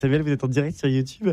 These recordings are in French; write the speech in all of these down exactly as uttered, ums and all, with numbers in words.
Samuel, vous êtes en direct sur YouTube.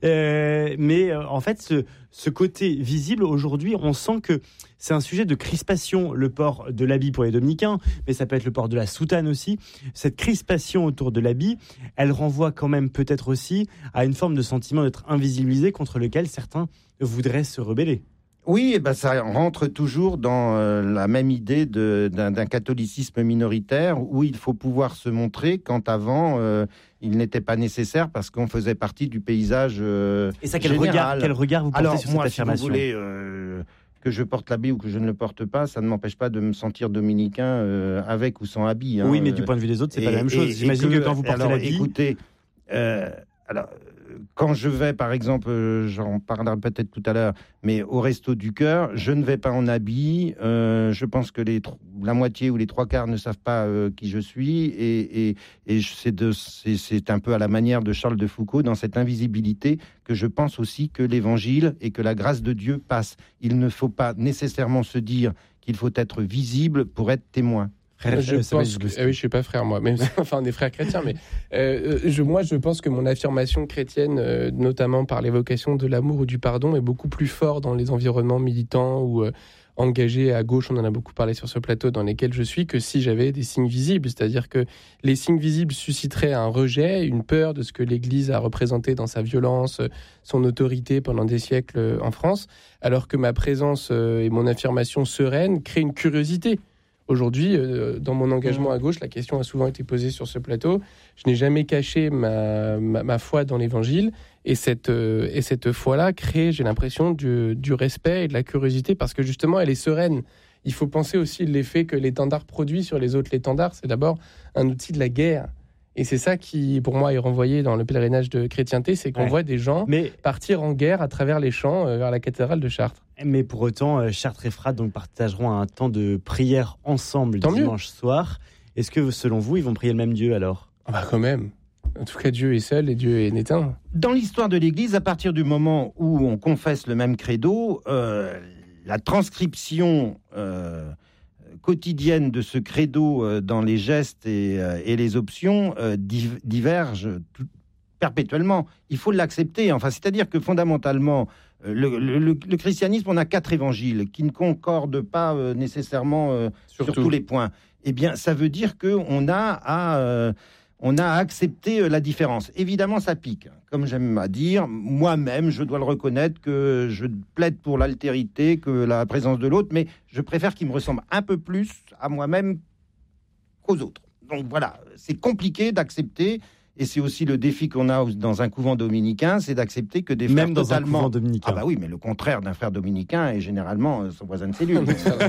Euh, mais euh, en fait, ce, ce côté visible, aujourd'hui, on sent que c'est un sujet de crispation, le port de l'habit pour les dominicains, mais ça peut être le port de la soutane aussi. Cette crispation autour de l'habit, elle renvoie quand même peut-être aussi à une forme de sentiment d'être invisibilisé contre lequel certains voudraient se rebeller. Oui, ben ça rentre toujours dans euh, la même idée de, d'un, d'un catholicisme minoritaire où il faut pouvoir se montrer quand avant euh, il n'était pas nécessaire parce qu'on faisait partie du paysage euh, Et ça, quel général. regard, quel regard vous portez Alors, sur moi, cette affirmation ? Si vous voulez euh, que je porte l'habit ou que je ne le porte pas, ça ne m'empêche pas de me sentir dominicain euh, avec ou sans habit. Hein, oui, mais du point de vue des autres, c'est et, pas la même chose. J'imagine que, que quand vous portez alors, l'habit... Écoutez, euh, alors... Quand je vais, par exemple, j'en parlerai peut-être tout à l'heure, mais au Resto du Cœur, je ne vais pas en habit. Euh, je pense que les, la moitié ou les trois quarts ne savent pas euh, qui je suis. Et, et, et c'est, de, c'est, c'est un peu à la manière de Charles de Foucault, dans cette invisibilité, que je pense aussi que l'Évangile et que la grâce de Dieu passent. Il ne faut pas nécessairement se dire qu'il faut être visible pour être témoin. Frère, je pense que, ah oui, je suis pas frère moi, même enfin on est frères chrétiens, mais euh, je, moi je pense que mon affirmation chrétienne, euh, notamment par l'évocation de l'amour ou du pardon, est beaucoup plus fort dans les environnements militants ou euh, engagés à gauche. On en a beaucoup parlé sur ce plateau, dans lesquels je suis, que si j'avais des signes visibles, c'est-à-dire que les signes visibles susciteraient un rejet, une peur de ce que l'Église a représenté dans sa violence, son autorité pendant des siècles en France, alors que ma présence euh, et mon affirmation sereine créent une curiosité. Aujourd'hui, euh, dans mon engagement à gauche, la question a souvent été posée sur ce plateau. Je n'ai jamais caché ma, ma, ma foi dans l'Évangile. Et cette, euh, et cette foi-là crée, j'ai l'impression, du, du respect et de la curiosité parce que justement, elle est sereine. Il faut penser aussi l'effet que l'étendard produit sur les autres. L'étendard, c'est d'abord un outil de la guerre. Et c'est ça qui, pour moi, est renvoyé dans le pèlerinage de chrétienté, c'est qu'on ouais. voit des gens mais... partir en guerre à travers les champs euh, vers la cathédrale de Chartres. Mais pour autant, euh, Chartres et Fratte donc, partageront un temps de prière ensemble Tant dimanche mieux. soir. Est-ce que, selon vous, ils vont prier le même Dieu alors ? Ah bah quand même. En tout cas, Dieu est seul et Dieu est éteint. Dans l'histoire de l'Église, à partir du moment où on confesse le même credo, euh, la transcription... Euh, quotidienne de ce credo euh, dans les gestes et, euh, et les options euh, div- divergent tout, perpétuellement. Il faut l'accepter. Enfin, c'est-à-dire que fondamentalement, euh, le, le, le christianisme, on a quatre évangiles qui ne concordent pas euh, nécessairement euh, sur tous les points. Eh bien, ça veut dire qu'on a à... Euh, on a accepté la différence. Évidemment, ça pique. Comme j'aime à dire, moi-même, je dois le reconnaître que je plaide pour l'altérité, que la présence de l'autre, mais je préfère qu'il me ressemble un peu plus à moi-même qu'aux autres. Donc voilà, c'est compliqué d'accepter, et c'est aussi le défi qu'on a dans un couvent dominicain, c'est d'accepter que des frères Même dans totalement... un couvent dominicain. Ah bah oui, mais le contraire d'un frère dominicain est généralement son voisin de cellule.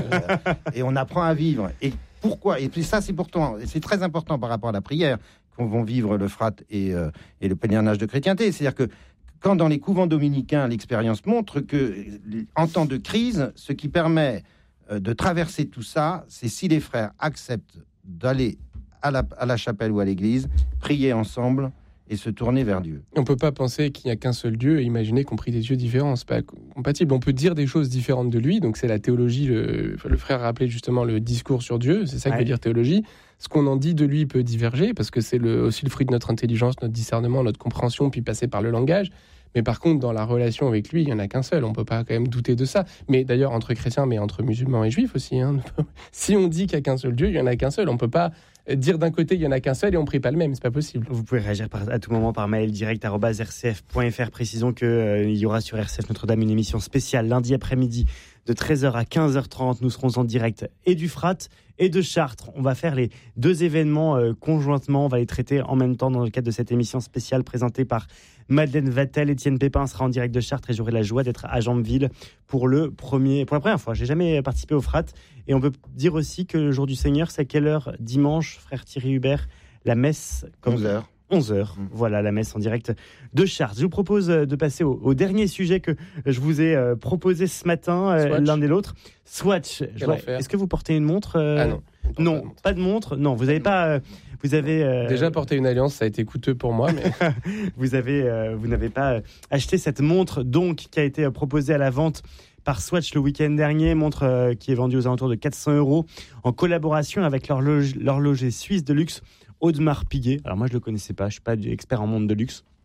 Et on apprend à vivre. Et pourquoi ? Et puis ça, c'est pourtant, c'est très important par rapport à la prière qu'on va vivre le Fratte et, euh, et le pèlerinage de chrétienté. C'est-à-dire que quand dans les couvents dominicains, l'expérience montre que en temps de crise, ce qui permet euh, de traverser tout ça, c'est si les frères acceptent d'aller à la, à la chapelle ou à l'église, prier ensemble et se tourner vers Dieu. On ne peut pas penser qu'il n'y a qu'un seul Dieu et imaginer qu'on prie des dieux différents. Ce n'est pas compatible. On peut dire des choses différentes de lui. Donc c'est la théologie. Le, le frère a appelé justement le discours sur Dieu. C'est ça ouais. que veut dire théologie. Ce qu'on en dit de lui peut diverger parce que c'est le, aussi le fruit de notre intelligence, notre discernement, notre compréhension, puis passer par le langage. Mais par contre, dans la relation avec lui, il n'y en a qu'un seul. On ne peut pas quand même douter de ça. Mais d'ailleurs, entre chrétiens, mais entre musulmans et juifs aussi. Hein. Si on dit qu'il n'y a qu'un seul Dieu, il n'y en a qu'un seul. On ne peut pas dire d'un côté, il n'y en a qu'un seul et on ne prie pas le même. Ce n'est pas possible. Vous pouvez réagir par, à tout moment par mail direct arobase r c f point f r. Précisons qu'il euh, y aura sur R C F Notre-Dame une émission spéciale lundi après-midi de treize heures à quinze heures trente. Nous serons en direct et du Fratte et de Chartres. On va faire les deux événements euh, conjointement. On va les traiter en même temps dans le cadre de cette émission spéciale présentée par Madeleine Vatel. Étienne Pépin sera en direct de Chartres et j'aurai la joie d'être à Jambeville pour, le premier, pour la première fois. Je n'ai jamais participé au Fratte. Et on peut dire aussi que le jour du Seigneur, c'est à quelle heure dimanche, frère Thierry Hubert, la messe comme... onze heures. onze heures, mmh. Voilà la messe en direct de Chartres. Je vous propose de passer au, au dernier sujet que je vous ai euh, proposé ce matin, euh, l'un et l'autre. Swatch. Vois, est-ce que vous portez une montre euh... Ah non. Non, pas de montre. Pas de montre. Non, vous n'avez pas. Euh, vous avez euh... déjà porté une alliance, ça a été coûteux pour moi, mais vous avez, euh, vous n'avez pas acheté cette montre donc qui a été proposée à la vente par Swatch le week-end dernier, montre euh, qui est vendue aux alentours de quatre cents euros en collaboration avec l'horloge, l'horloger suisse de luxe Audemars Piguet. Alors moi je le connaissais pas, je suis pas expert en montre de luxe.